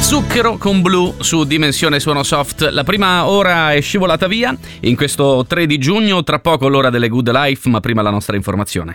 Zucchero con Blue su Dimensione Suono Soft. La prima ora è scivolata via in questo 3 di giugno, tra poco l'ora delle Good Life, ma prima la nostra informazione.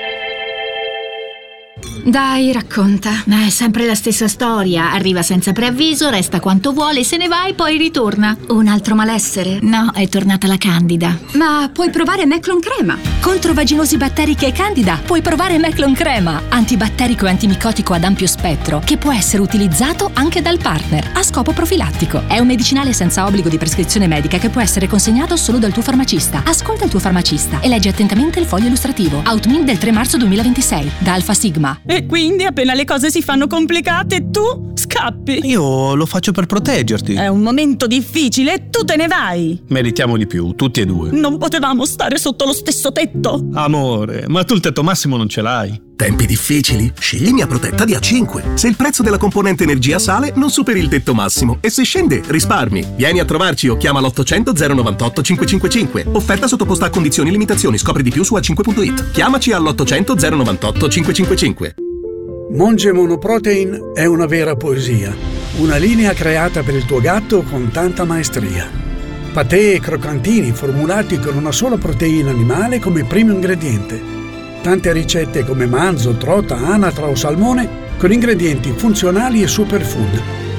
Dai, racconta. Ma è sempre la stessa storia. Arriva senza preavviso, resta quanto vuole, se ne va e poi ritorna. Un altro malessere? No, è tornata la Candida. Ma puoi provare Meclon Crema. Contro vaginosi batteriche e Candida puoi provare Meclon Crema, antibatterico e antimicotico ad ampio spettro, che può essere utilizzato anche dal partner a scopo profilattico. È un medicinale senza obbligo di prescrizione medica che può essere consegnato solo dal tuo farmacista. Ascolta il tuo farmacista e leggi attentamente il foglio illustrativo. Outmin del 3 marzo 2026 da Alfa Sigma. E quindi appena le cose si fanno complicate tu scappi. Io lo faccio per proteggerti. È un momento difficile e tu te ne vai. Meritiamo di più, tutti e due. Non potevamo stare sotto lo stesso tetto. Amore, ma tu il tetto massimo non ce l'hai. Tempi difficili? Scegli Mia Protetta di A5. Se il prezzo della componente energia sale, non superi il tetto massimo. E se scende, risparmi. Vieni a trovarci o chiama l'800 098 555. Offerta sottoposta a condizioni e limitazioni. Scopri di più su A5.it. Chiamaci all'800 098 555. Monge Monoprotein è una vera poesia. Una linea creata per il tuo gatto con tanta maestria. Patè e croccantini formulati con una sola proteina animale come primo ingrediente. Tante ricette come manzo, trota, anatra o salmone con ingredienti funzionali e superfood.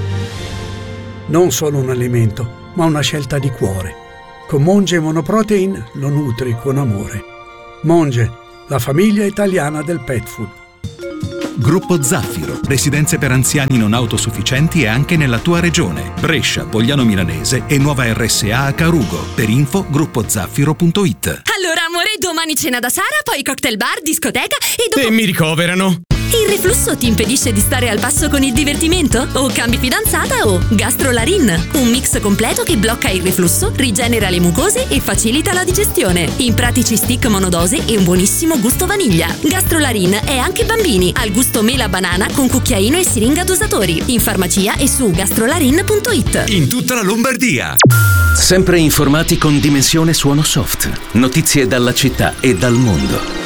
Non solo un alimento, ma una scelta di cuore. Con Monge Monoprotein lo nutri con amore. Monge, la famiglia italiana del pet food. Gruppo Zaffiro, residenze per anziani non autosufficienti e anche nella tua regione. Brescia, Pogliano Milanese e nuova RSA a Carugo. Per info gruppozaffiro.it. Allora amore, domani cena da Sara, poi cocktail bar, discoteca e dopo... E mi ricoverano. Il reflusso ti impedisce di stare al passo con il divertimento? O cambi fidanzata o Gastrolarin, un mix completo che blocca il reflusso, rigenera le mucose e facilita la digestione. In pratici stick monodose e un buonissimo gusto vaniglia. Gastrolarin è anche bambini, al gusto mela banana con cucchiaino e siringa dosatori. In farmacia e su gastrolarin.it. In tutta la Lombardia. Sempre informati con Dimensione Suono Soft. Notizie dalla città e dal mondo.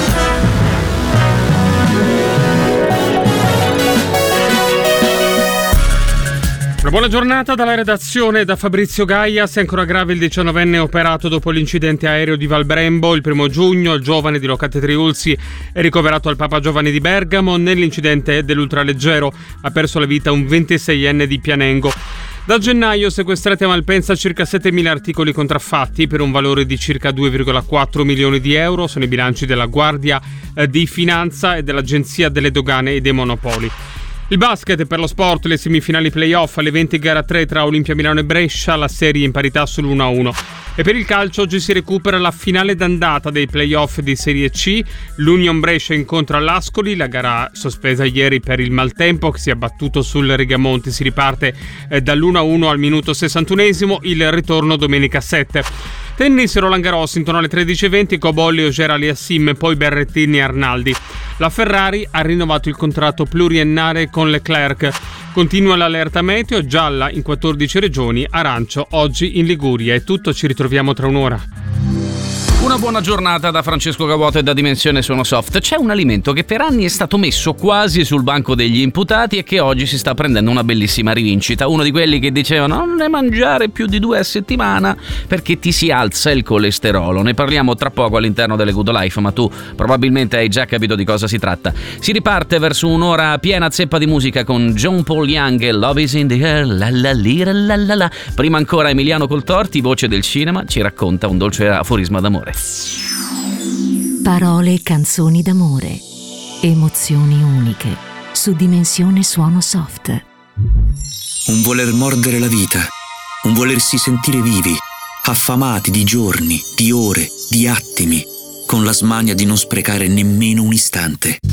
Una buona giornata dalla redazione da Fabrizio Gaia. Se ancora grave il 19enne operato dopo l'incidente aereo di Valbrembo il 1 giugno. Il giovane di Locate Triulzi è ricoverato al Papa Giovanni di Bergamo. Nell'incidente dell'ultraleggero ha perso la vita un 26enne di Pianengo. Da gennaio sequestrati a Malpensa circa 7.000 articoli contraffatti per un valore di circa 2,4 milioni di euro. Sono i bilanci della Guardia di Finanza e dell'Agenzia delle Dogane e dei Monopoli. Il basket per lo sport, le semifinali playoff alle 20 gara 3 tra Olimpia Milano e Brescia, la serie in parità sull'1-1. E per il calcio oggi si recupera la finale d'andata dei playoff di Serie C. L'Union Brescia incontra l'Ascoli, la gara sospesa ieri per il maltempo che si è abbattuto sul Rigamonti. Si riparte dall'1-1 al minuto 61esimo, il ritorno domenica 7. Tennis, Roland Garros intorno alle 13:20, Cobolli, Auger Aliassime, poi Berrettini e Arnaldi. La Ferrari ha rinnovato il contratto pluriennale con Leclerc. Continua l'allerta meteo, gialla in 14 regioni, arancio oggi in Liguria. È tutto, ci ritroviamo tra un'ora. Una buona giornata da Francesco Cavoto e da Dimensione Suono Soft. C'è un alimento che per anni è stato messo quasi sul banco degli imputati e che oggi si sta prendendo una bellissima rivincita. Uno di quelli che dicevano non ne mangiare più di 2 a settimana perché ti si alza il colesterolo. Ne parliamo tra poco all'interno delle Good Life, ma tu probabilmente hai già capito di cosa si tratta. Si riparte verso un'ora piena zeppa di musica con John Paul Young e Love is in the air, la la lira la la la. Prima ancora Emiliano Coltorti, voce del cinema, ci racconta un dolce aforisma d'amore. Parole e canzoni d'amore, emozioni uniche, su Dimensione Suono Soft. Un voler mordere la vita, un volersi sentire vivi, affamati di giorni, di ore, di attimi, con la smania di non sprecare nemmeno un istante.